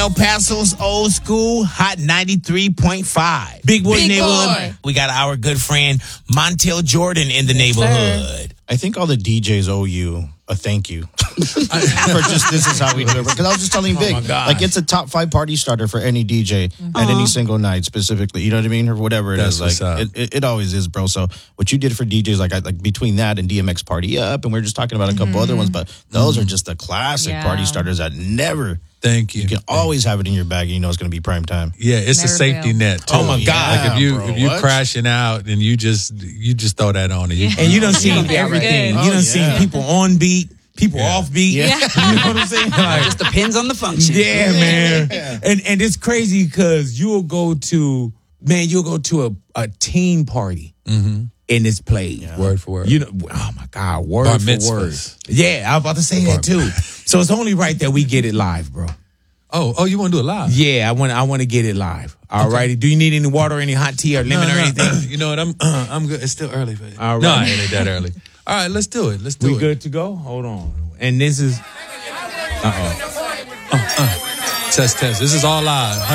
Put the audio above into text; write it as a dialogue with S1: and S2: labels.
S1: El Paso's old school Hot 93.5. Big Boy neighborhood. We got our good friend Montel Jordan in the neighborhood.
S2: I think all the DJs owe you a thank you for just this is how we do it. Because I was just telling Vic, like it's a top 5 party starter for any DJ at any single night specifically. You know what I mean, or whatever it is. Like it always is, bro. So what you did for DJs, like between that and DMX Party Up, and we are just talking about a couple other ones, but those are just the classic party starters that never.
S3: Thank you.
S2: You can always have it in your bag, and you know it's going to be prime time.
S3: Yeah, it's
S4: Never
S3: a safety
S4: fail.
S3: net. Too.
S1: Oh my God!
S3: Like if you crashing out, and you just throw that on it.
S1: And you done seen everything. You done seen people on beat, people off beat.
S2: Yeah.
S1: You know what I'm saying? Like,
S5: Just depends on the function.
S1: yeah, man. And it's crazy because you'll go to a teen party and it's played.
S3: Word for word.
S1: You know, oh my God, word
S3: Bar
S1: for word.
S3: mitzvahs.
S1: Yeah, I was about to say that too. So it's only right that we get it live, bro.
S3: Oh, you want to do it live?
S1: Yeah, I want to get it live. All righty. Do you need any water, any hot tea, or lemon or anything?
S3: You know what? I'm good. It's still early for you.
S1: All right.
S3: No, it ain't that early. All right, let's do it. Let's do
S1: We
S3: it.
S1: good to go? Hold on. And this is.
S3: Test. This is all live.